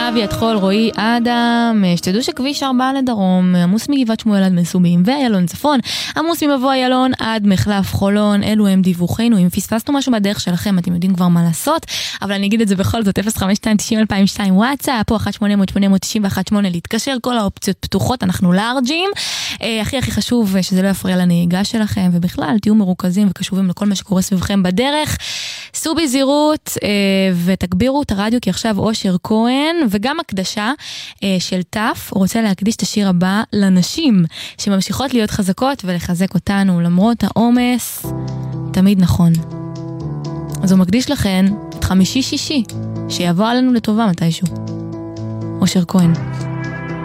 אבי התחול, רועי אדם, שתדעו שכביש 4 לדרום, עמוס מגבעת שמואל עד מסובים ואיילון צפון, עמוס ממבוא איילון עד מחלף חולון. אלו הם דיווחים. אם פספסנו משהו בדרך שלכם, אתם יודעים כבר מה לעשות, אבל אני אגיד את זה בכל זאת, 052-90-2002 וואטסאפ, פה 1-800-891-8 להתקשר, כל האופציות פתוחות, אנחנו לארג'ים. הכי חשוב שזה לא יפריע לנהיגה שלכם, ובכלל תהיו מרוכזים וקשובים לכל מה שקורה סביבכם בדרך. סעו בזהירות ותגבירו את הרדיו, כי עכשיו אושר כהן וגם הקדשה של טף רוצה להקדיש את השיר הבא לנשים שממשיכות להיות חזקות ולחזק אותנו למרות העומס. תמיד נכון. אז הוא מקדיש לכן את חמישי שישי שיבוא עלינו לטובה מתישהו. אושר כהן.